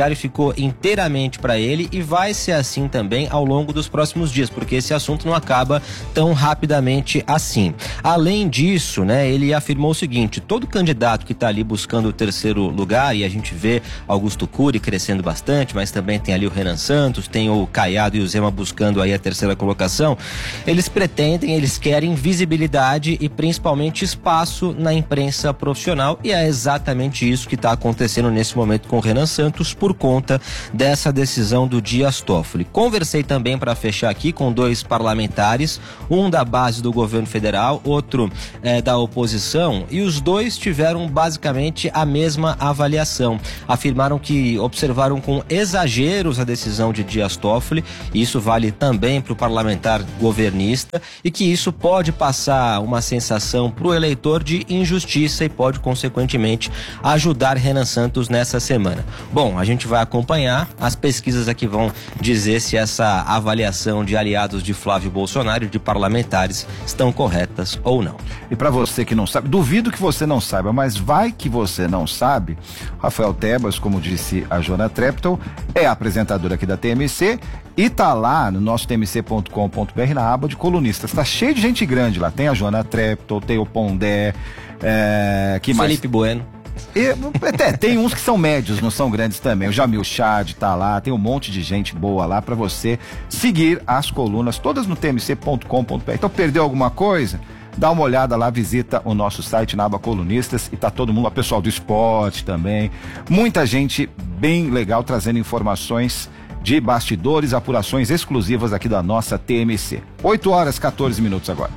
noticiário ficou inteiramente para ele e vai ser assim também ao longo dos próximos dias, porque esse assunto não acaba tão rapidamente assim. Além disso, né, ele afirmou o seguinte: todo candidato que está ali buscando o terceiro lugar, e a gente vê Augusto Cury crescendo bastante, mas também tem ali o Renan Santos, tem o Caiado e o Zema buscando aí a terceira colocação, eles querem visibilidade e principalmente espaço na imprensa profissional, e é exatamente isso que está acontecendo nesse momento com o Renan Santos por conta dessa decisão do Dias Toffoli. Conversei também, para fechar aqui, com 2 parlamentares, um da base do governo federal, outro da oposição, e os 2 tiveram basicamente a mesma avaliação. Afirmaram que observaram com exageros a decisão de Dias Toffoli, e isso vale também para o parlamentar governista, e que isso pode passar uma sensação para o eleitor de injustiça e pode, consequentemente, ajudar Renan Santos nessa semana. Bom, a gente vai acompanhar, as pesquisas aqui vão dizer se essa avaliação de aliados de Flávio Bolsonaro, de parlamentares, estão corretas ou não. E para você que não sabe, duvido que você não saiba, mas vai que você não sabe, Rafael Tebas, como disse a Joana Treptow, é apresentador aqui da TMC e tá lá no nosso tmc.com.br na aba de colunistas. Tá cheio de gente grande lá. Tem a Joana Treptow, tem o Pondé, que mais? Felipe Bueno. Tem uns que são médios, não são grandes também. O Jamil Chad tá lá, tem um monte de gente boa lá para você seguir as colunas, todas no tmc.com.br. Então, perdeu alguma coisa? Dá uma olhada lá, visita o nosso site na aba colunistas, e tá todo mundo, o pessoal do esporte também. Muita gente bem legal trazendo informações de bastidores, apurações exclusivas aqui da nossa TMC. 8h14 agora.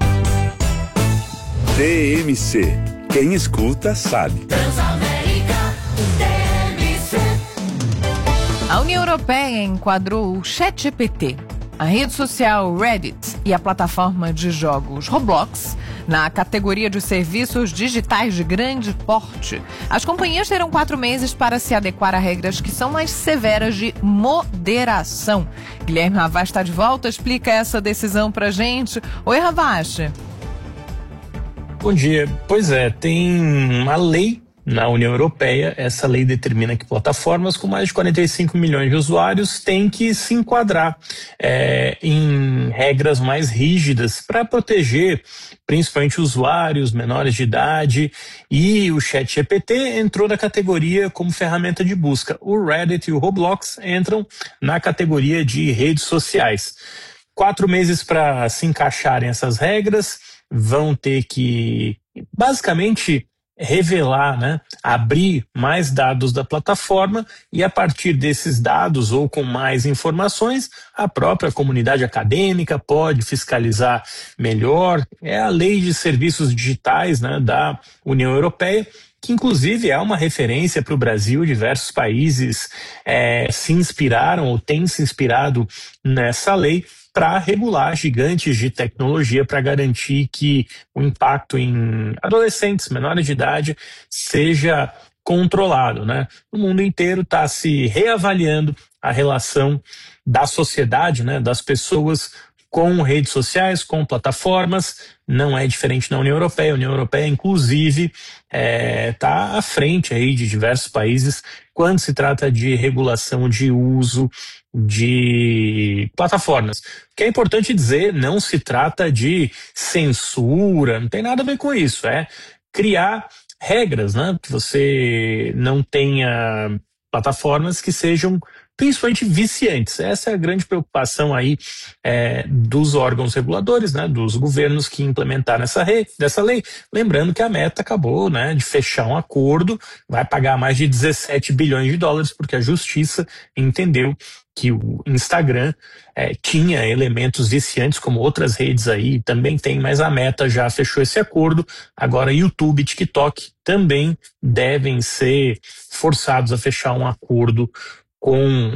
TMC. Quem escuta sabe. A União Europeia enquadrou o ChatGPT, a rede social Reddit e a plataforma de jogos Roblox na categoria de serviços digitais de grande porte. As companhias terão 4 meses para se adequar a regras que são mais severas de moderação. Guilherme Ravache está de volta, explica essa decisão pra gente. Oi, Ravache. Bom dia. Pois é, tem uma lei na União Europeia. Essa lei determina que plataformas com mais de 45 milhões de usuários têm que se enquadrar em regras mais rígidas para proteger principalmente usuários menores de idade, e o ChatGPT entrou na categoria como ferramenta de busca. O Reddit e o Roblox entram na categoria de redes sociais. 4 meses para se encaixarem essas regras, vão ter que basicamente revelar, né, abrir mais dados da plataforma, e a partir desses dados ou com mais informações, a própria comunidade acadêmica pode fiscalizar melhor. É a lei de serviços digitais, né, da União Europeia, que inclusive é uma referência para o Brasil. Diversos países se inspiraram ou têm se inspirado nessa lei para regular gigantes de tecnologia, para garantir que o impacto em adolescentes, menores de idade, seja controlado, né? O mundo inteiro está se reavaliando a relação da sociedade, né, das pessoas com redes sociais, com plataformas. Não é diferente na União Europeia. A União Europeia, inclusive, está à frente aí de diversos países quando se trata de regulação de uso de plataformas. O que é importante dizer, não se trata de censura, não tem nada a ver com isso. É criar regras, né? Que você não tenha plataformas que sejam principalmente viciantes. Essa é a grande preocupação aí dos órgãos reguladores, né, dos governos que implementaram dessa lei. Lembrando que a Meta acabou, né, de fechar um acordo, vai pagar mais de 17 bilhões de dólares, porque a justiça entendeu que o Instagram tinha elementos viciantes, como outras redes aí também tem, mas a Meta já fechou esse acordo. Agora YouTube e TikTok também devem ser forçados a fechar um acordo com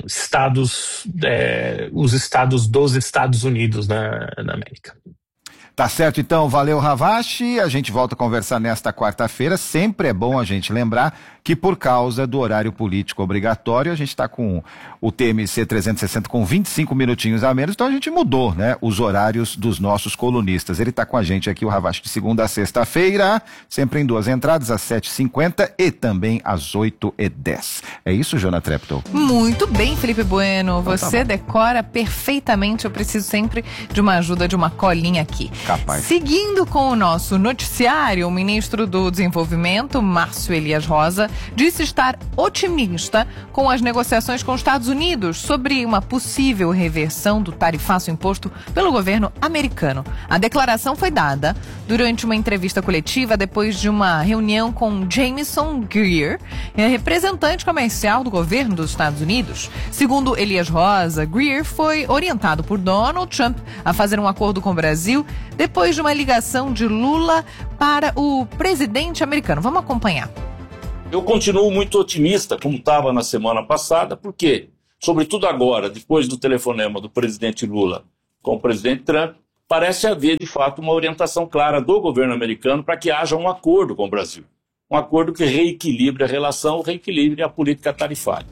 os estados dos Estados Unidos na América. Tá certo, então, valeu, Ravache. A gente volta a conversar nesta quarta-feira. Sempre é bom a gente lembrar que por causa do horário político obrigatório, a gente está com o TMC 360 com 25 minutinhos a menos, então a gente mudou, né, os horários dos nossos colunistas. Ele está com a gente aqui, o Ravache, de segunda a sexta-feira, sempre em 2 entradas, às 7h50 e também às 8h10. É isso, Jona Treptow? Muito bem, Felipe Bueno. Então, Você decora perfeitamente. Eu preciso sempre de uma ajuda, de uma colinha aqui. Capaz. Seguindo com o nosso noticiário, o ministro do Desenvolvimento, Márcio Elias Rosa, disse estar otimista com as negociações com os Estados Unidos sobre uma possível reversão do tarifaço imposto pelo governo americano. A declaração foi dada durante uma entrevista coletiva depois de uma reunião com Jameson Greer, representante comercial do governo dos Estados Unidos. Segundo Elias Rosa, Greer foi orientado por Donald Trump a fazer um acordo com o Brasil depois de uma ligação de Lula para o presidente americano. Vamos acompanhar. Eu continuo muito otimista, como estava na semana passada, porque, sobretudo agora, depois do telefonema do presidente Lula com o presidente Trump, parece haver, de fato, uma orientação clara do governo americano para que haja um acordo com o Brasil. Um acordo que reequilibre a relação, reequilibre a política tarifária.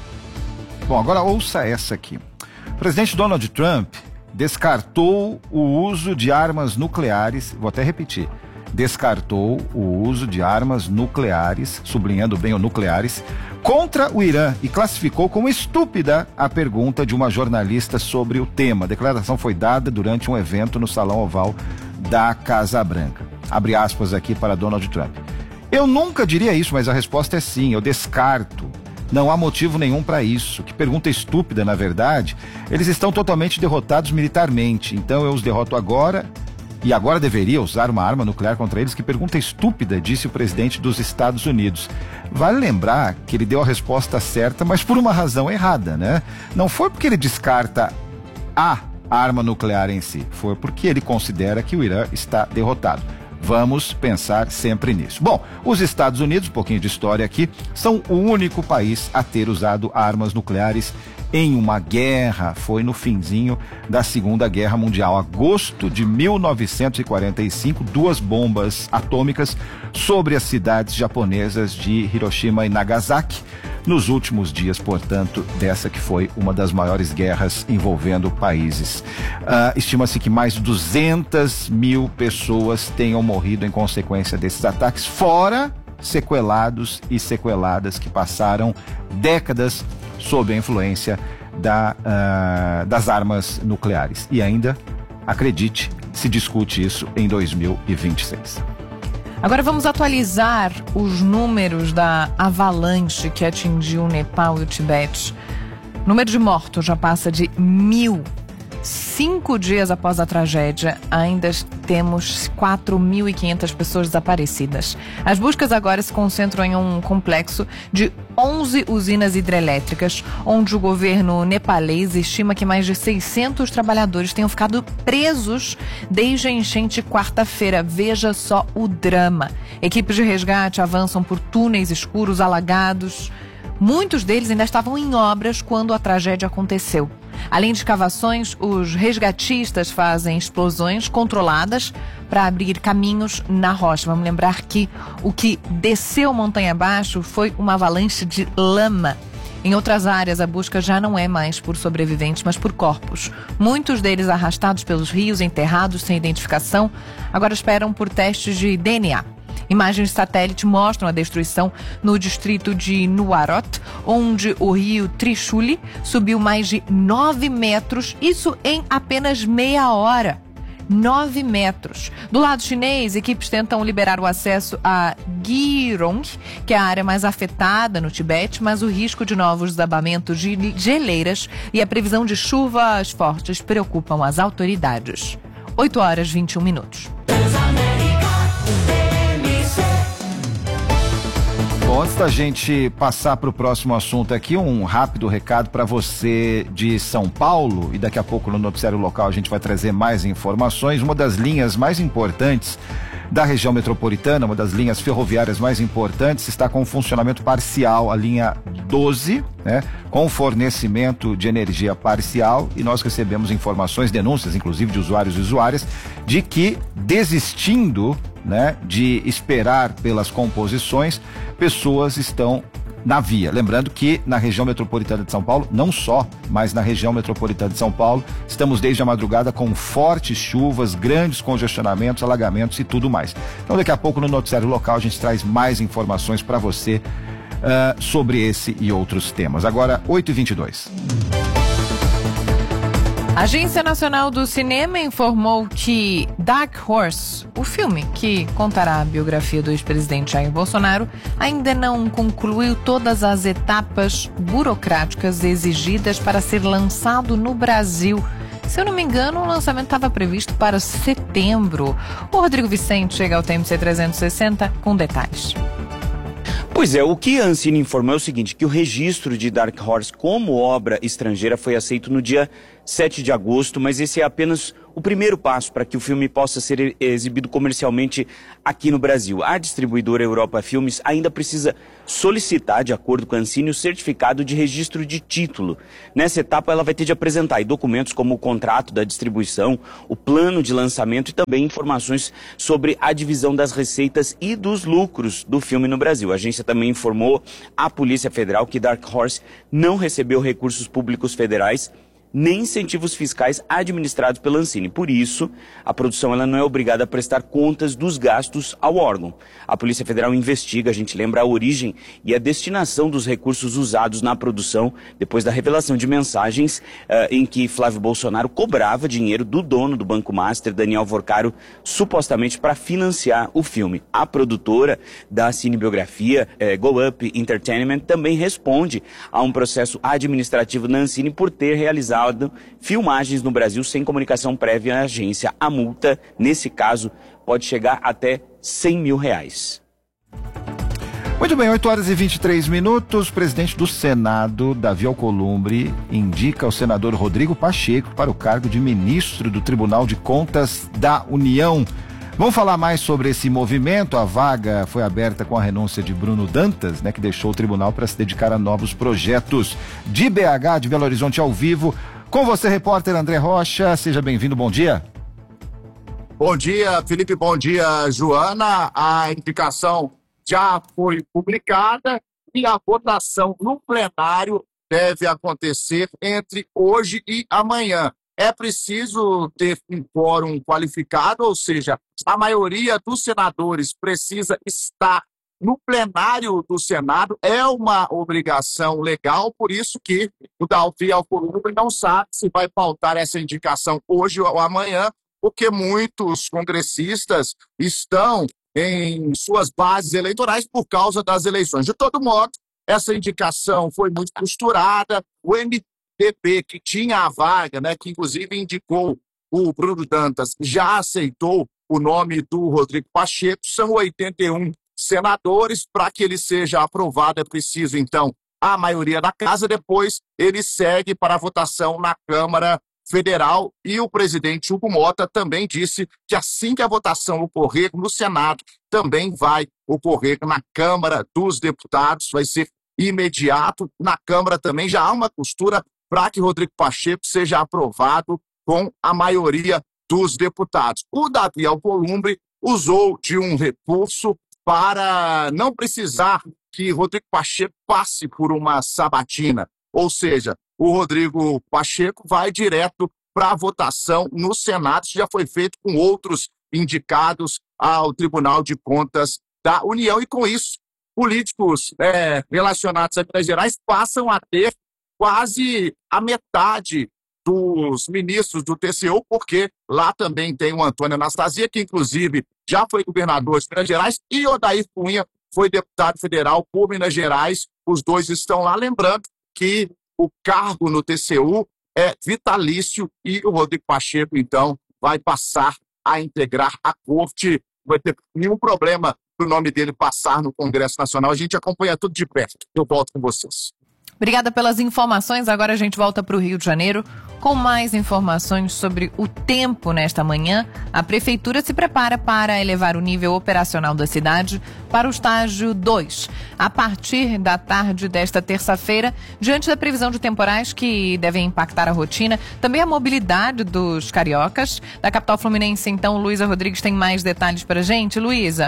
Bom, agora ouça essa aqui. O presidente Donald Trump descartou o uso de armas nucleares, vou até repetir, descartou o uso de armas nucleares, sublinhando bem o nucleares, contra o Irã e classificou como estúpida a pergunta de uma jornalista sobre o tema. A declaração foi dada durante um evento no Salão Oval da Casa Branca. Abre aspas aqui para Donald Trump. Eu nunca diria isso, mas a resposta é sim, eu descarto. Não há motivo nenhum para isso. Que pergunta estúpida, na verdade. Eles estão totalmente derrotados militarmente, então eu os derroto agora. E agora deveria usar uma arma nuclear contra eles? Que pergunta estúpida, disse o presidente dos Estados Unidos. Vale lembrar que ele deu a resposta certa, mas por uma razão errada, né? Não foi porque ele descarta a arma nuclear em si, foi porque ele considera que o Irã está derrotado. Vamos pensar sempre nisso. Bom, os Estados Unidos, um pouquinho de história aqui, são o único país a ter usado armas nucleares em uma guerra. Foi no finzinho da Segunda Guerra Mundial. Agosto de 1945, 2 bombas atômicas sobre as cidades japonesas de Hiroshima e Nagasaki. Nos últimos dias, portanto, dessa que foi uma das maiores guerras envolvendo países. Estima-se que mais de 200 mil pessoas tenham morrido em consequência desses ataques, fora sequelados e sequeladas que passaram décadas sob a influência das armas nucleares. E ainda, acredite, se discute isso em 2026. Agora vamos atualizar os números da avalanche que atingiu o Nepal e o Tibete. O número de mortos já passa de 1.000. 5 dias após a tragédia, ainda temos 4.500 pessoas desaparecidas. As buscas agora se concentram em um complexo de 11 usinas hidrelétricas, onde o governo nepalês estima que mais de 600 trabalhadores tenham ficado presos desde a enchente quarta-feira. Veja só o drama. Equipes de resgate avançam por túneis escuros alagados. Muitos deles ainda estavam em obras quando a tragédia aconteceu. Além de escavações, os resgatistas fazem explosões controladas para abrir caminhos na rocha. Vamos lembrar que o que desceu montanha abaixo foi uma avalanche de lama. Em outras áreas, a busca já não é mais por sobreviventes, mas por corpos. Muitos deles arrastados pelos rios, enterrados sem identificação, agora esperam por testes de DNA. Imagens de satélite mostram a destruição no distrito de Nuarot, onde o rio Trishuli subiu mais de 9 metros, isso em apenas meia hora. 9 metros. Do lado chinês, equipes tentam liberar o acesso a Gyeong, que é a área mais afetada no Tibete, mas o risco de novos desabamentos de geleiras e a previsão de chuvas fortes preocupam as autoridades. 8h21. Bom, antes da gente passar para o próximo assunto aqui, um rápido recado para você de São Paulo, e daqui a pouco no noticiário local a gente vai trazer mais informações. Uma das linhas mais importantes da região metropolitana, uma das linhas ferroviárias mais importantes, está com funcionamento parcial, a linha 12, né, com fornecimento de energia parcial, e nós recebemos informações, denúncias inclusive de usuários e usuárias, de que desistindo né, de esperar pelas composições, pessoas estão na via. Lembrando que na região metropolitana de São Paulo, não só, mas na região metropolitana de São Paulo, estamos desde a madrugada com fortes chuvas, grandes congestionamentos, alagamentos e tudo mais. Então daqui a pouco no noticiário local a gente traz mais informações para você sobre esse e outros temas. Agora, 8h22. A Agência Nacional do Cinema informou que Dark Horse, o filme que contará a biografia do ex-presidente Jair Bolsonaro, ainda não concluiu todas as etapas burocráticas exigidas para ser lançado no Brasil. Se eu não me engano, o lançamento estava previsto para setembro. O Rodrigo Vicente chega ao TMC 360 com detalhes. Pois é, o que a Ancine informou é o seguinte, que o registro de Dark Horse como obra estrangeira foi aceito no dia 7 de agosto, mas esse é apenas o primeiro passo para que o filme possa ser exibido comercialmente aqui no Brasil. A distribuidora Europa Filmes ainda precisa solicitar, de acordo com a Ancine, o certificado de registro de título. Nessa etapa, ela vai ter de apresentar documentos como o contrato da distribuição, o plano de lançamento e também informações sobre a divisão das receitas e dos lucros do filme no Brasil. A agência também informou à Polícia Federal que Dark Horse não recebeu recursos públicos federais nem incentivos fiscais administrados pela Ancine. Por isso, a produção ela não é obrigada a prestar contas dos gastos ao órgão. A Polícia Federal investiga, a gente lembra, a origem e a destinação dos recursos usados na produção depois da revelação de mensagens em que Flávio Bolsonaro cobrava dinheiro do dono do Banco Master, Daniel Vorcaro, supostamente para financiar o filme. A produtora da cinebiografia, Go Up Entertainment, também responde a um processo administrativo na Ancine por ter realizado filmagens no Brasil sem comunicação prévia à agência. A multa, nesse caso, pode chegar até R$100 mil. Muito bem, 8h23. O presidente do Senado, Davi Alcolumbre, indica o senador Rodrigo Pacheco para o cargo de ministro do Tribunal de Contas da União. Vamos falar mais sobre esse movimento. A vaga foi aberta com a renúncia de Bruno Dantas, né, que deixou o tribunal para se dedicar a novos projetos. De BH, de Belo Horizonte, ao vivo, com você, repórter André Rocha. Seja bem-vindo, bom dia. Bom dia, Felipe, bom dia, Joana. A indicação já foi publicada e a votação no plenário deve acontecer entre hoje e amanhã. É preciso ter um quórum qualificado, ou seja, a maioria dos senadores precisa estar no plenário do Senado. É uma obrigação legal, por isso que o Davi Alcolumbre não sabe se vai pautar essa indicação hoje ou amanhã, porque muitos congressistas estão em suas bases eleitorais por causa das eleições. De todo modo, essa indicação foi muito costurada. O MDB, que tinha a vaga, né, que inclusive indicou o Bruno Dantas, já aceitou o nome do Rodrigo Pacheco. São 81 senadores. Para que ele seja aprovado é preciso, então, a maioria da casa. Depois ele segue para a votação na Câmara Federal, e o presidente Hugo Mota também disse que assim que a votação ocorrer no Senado, também vai ocorrer na Câmara dos Deputados, vai ser imediato. Na Câmara também já há uma costura para que Rodrigo Pacheco seja aprovado com a maioria dos deputados. O Davi Alcolumbre usou de um recurso para não precisar que Rodrigo Pacheco passe por uma sabatina, ou seja, o Rodrigo Pacheco vai direto para a votação no Senado. Isso já foi feito com outros indicados ao Tribunal de Contas da União. E com isso, políticos relacionados a Minas Gerais passam a ter quase a metade dos ministros do TCU, porque lá também tem o Antônio Anastasia, que inclusive já foi governador de Minas Gerais, e Odair Cunha foi deputado federal por Minas Gerais. Os dois estão lá. Lembrando que o cargo no TCU é vitalício e o Rodrigo Pacheco, então, vai passar a integrar a corte. Não vai ter nenhum problema para o nome dele passar no Congresso Nacional. A gente acompanha tudo de perto. Eu volto com vocês. Obrigada pelas informações. Agora a gente volta para o Rio de Janeiro com mais informações sobre o tempo nesta manhã. A Prefeitura se prepara para elevar o nível operacional da cidade para o estágio 2. A partir da tarde desta terça-feira, diante da previsão de temporais que devem impactar a rotina, também a mobilidade dos cariocas. Da capital fluminense, então, Luísa Rodrigues tem mais detalhes para a gente. Luísa.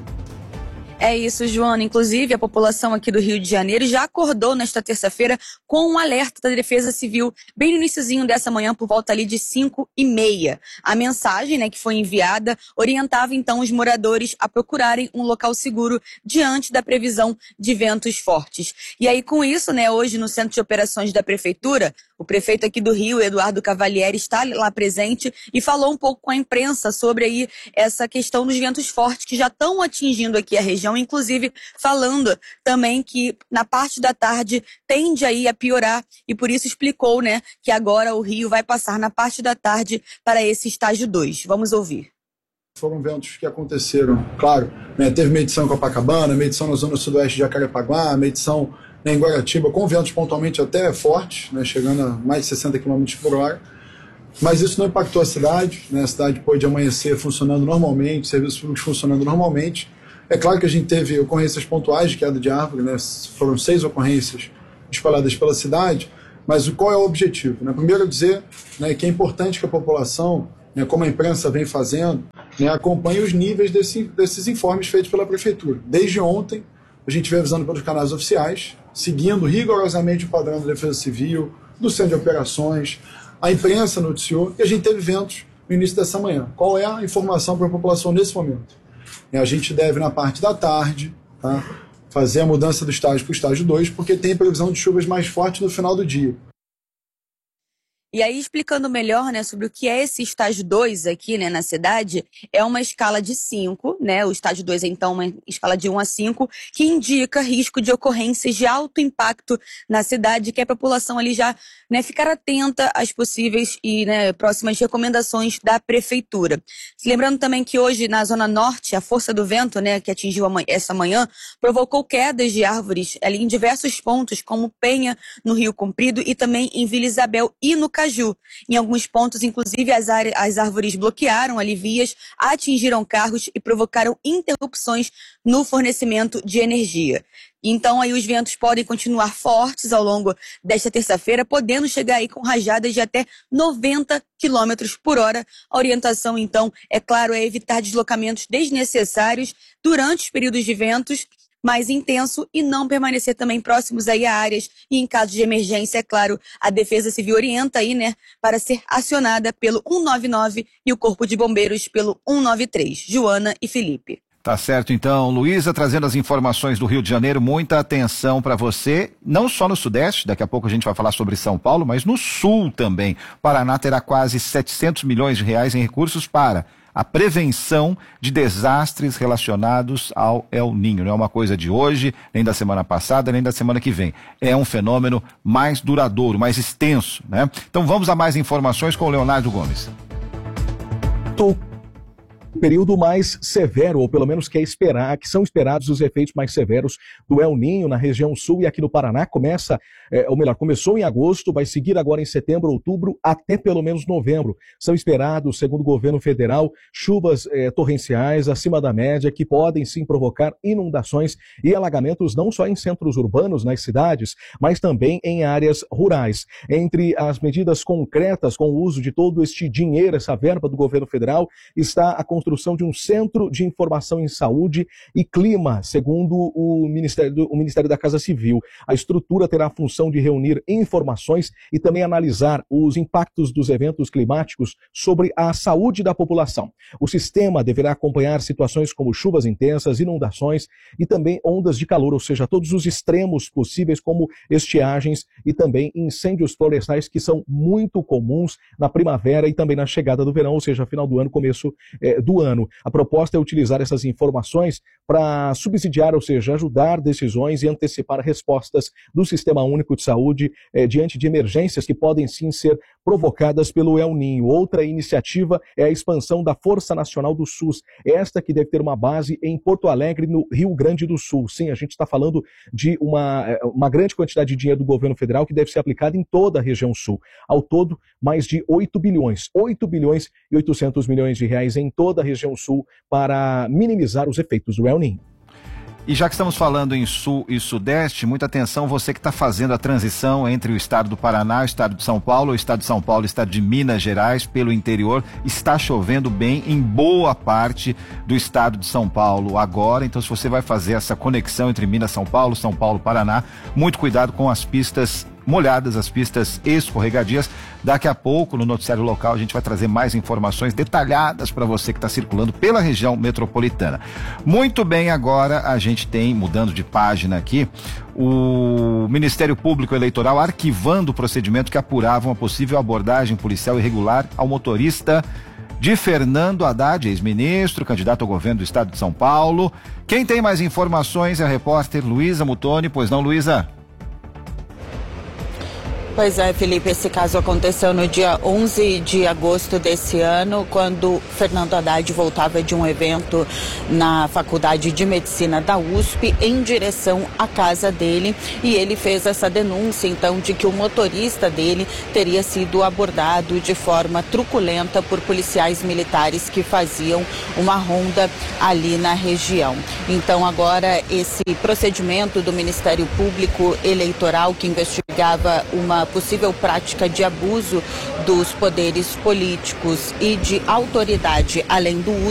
É isso, Joana. Inclusive, a população aqui do Rio de Janeiro já acordou nesta terça-feira com um alerta da Defesa Civil, bem no iniciozinho dessa manhã, por volta ali de 5h30. A mensagem, né, que foi enviada orientava, então, os moradores a procurarem um local seguro diante da previsão de ventos fortes. E aí, com isso, né, hoje no Centro de Operações da Prefeitura, o prefeito aqui do Rio, Eduardo Cavalieri, está lá presente e falou um pouco com a imprensa sobre aí essa questão dos ventos fortes que já estão atingindo aqui a região, inclusive falando também que na parte da tarde tende aí a piorar e por isso explicou, né, que agora o Rio vai passar na parte da tarde para esse estágio 2. Vamos ouvir. Foram ventos que aconteceram, claro, né, teve medição em Copacabana, medição na zona sudoeste de Jacarepaguá, medição em Guaratiba, com ventos pontualmente até fortes, né, chegando a mais de 60 km por hora. Mas isso não impactou a cidade, né, a cidade pôde amanhecer funcionando normalmente, serviços públicos funcionando normalmente. É claro que a gente teve ocorrências pontuais de queda de árvore, né, foram 6 ocorrências espalhadas pela cidade, mas qual é o objetivo? Né? Primeiro dizer, né, que é importante que a população, né, como a imprensa vem fazendo, né, acompanhe os níveis desses informes feitos pela Prefeitura. Desde ontem, a gente vem avisando pelos canais oficiais, seguindo rigorosamente o padrão da Defesa Civil, do Centro de Operações, a imprensa noticiou e a gente teve ventos no início dessa manhã. Qual é a informação para a população nesse momento? A gente deve, na parte da tarde, tá, fazer a mudança do estágio para o estágio 2, porque tem previsão de chuvas mais fortes no final do dia. E aí, explicando melhor, né, sobre o que é esse estágio 2 aqui, né, na cidade, é uma escala de 5, né, o estágio 2 é então uma escala de 1 a 5, que indica risco de ocorrências de alto impacto na cidade, que é a população ali já, né, ficar atenta às possíveis e, né, próximas recomendações da Prefeitura. Lembrando também que hoje, na Zona Norte, a força do vento, né, que atingiu essa manhã, provocou quedas de árvores ali em diversos pontos, como Penha, no Rio Comprido, e também em Vila Isabel e no Caju. Em alguns pontos, inclusive, as árvores bloquearam ali vias, atingiram carros e provocaram interrupções no fornecimento de energia. Então, aí os ventos podem continuar fortes ao longo desta terça-feira, podendo chegar aí com rajadas de até 90 km por hora. A orientação, então, é claro, é evitar deslocamentos desnecessários durante os períodos de ventos mais intenso e não permanecer também próximos aí a áreas e em caso de emergência, é claro, a Defesa Civil orienta aí, né, para ser acionada pelo 199 e o Corpo de Bombeiros pelo 193. Joana e Felipe. Tá certo, então, Luísa, trazendo as informações do Rio de Janeiro, muita atenção para você, não só no Sudeste, daqui a pouco a gente vai falar sobre São Paulo, mas no Sul também. Paraná terá quase 700 milhões de reais em recursos para a prevenção de desastres relacionados ao El Niño. Não é uma coisa de hoje, nem da semana passada, nem da semana que vem. É um fenômeno mais duradouro, mais extenso, né? Então vamos a mais informações com o Leonardo Gomes. Período mais severo, ou pelo menos que são esperados os efeitos mais severos do El Niño na região sul e aqui no Paraná. Começou em agosto, vai seguir agora em setembro, outubro, até pelo menos novembro. São esperados, segundo o governo federal, chuvas torrenciais acima da média que podem sim provocar inundações e alagamentos não só em centros urbanos, nas cidades, mas também em áreas rurais. Entre as medidas concretas com o uso de todo este dinheiro, essa verba do governo federal, está a construção de um centro de informação em saúde e clima, segundo o Ministério da Casa Civil. A estrutura terá a função de reunir informações e também analisar os impactos dos eventos climáticos sobre a saúde da população. O sistema deverá acompanhar situações como chuvas intensas, inundações e também ondas de calor, ou seja, todos os extremos possíveis como estiagens e também incêndios florestais que são muito comuns na primavera e também na chegada do verão, ou seja, final do ano, começo do do ano. A proposta é utilizar essas informações para subsidiar, ou seja, ajudar decisões e antecipar respostas do Sistema Único de Saúde diante de emergências que podem sim ser provocadas pelo El Niño. Outra iniciativa é a expansão da Força Nacional do SUS, esta que deve ter uma base em Porto Alegre, no Rio Grande do Sul. Sim, a gente está falando de uma grande quantidade de dinheiro do governo federal que deve ser aplicada em toda a região sul. Ao todo, mais de 8 bilhões e 800 milhões de reais em toda a região sul para minimizar os efeitos do El Niño. E já que estamos falando em sul e sudeste, muita atenção você que está fazendo a transição entre o estado do Paraná, o estado de São Paulo, o estado de São Paulo e o estado de Minas Gerais, pelo interior. Está chovendo bem em boa parte do estado de São Paulo agora, então se você vai fazer essa conexão entre Minas, São Paulo, Paraná, muito cuidado com as pistas molhadas, as pistas escorregadias. Daqui a pouco, no noticiário local, a gente vai trazer mais informações detalhadas para você que está circulando pela região metropolitana. Muito bem, agora a gente tem, mudando de página aqui, o Ministério Público Eleitoral arquivando o procedimento que apurava uma possível abordagem policial irregular ao motorista de Fernando Haddad, ex-ministro, candidato ao governo do estado de São Paulo. Quem tem mais informações é a repórter Luísa Mutoni. Pois não, Luísa? Pois é, Felipe, esse caso aconteceu no dia 11 de agosto desse ano, quando Fernando Haddad voltava de um evento na Faculdade de Medicina da USP em direção à casa dele, e ele fez essa denúncia, então, de que o motorista dele teria sido abordado de forma truculenta por policiais militares que faziam uma ronda ali na região. Então, agora, esse procedimento do Ministério Público Eleitoral que investigava uma possível prática de abuso dos poderes políticos e de autoridade, além do uso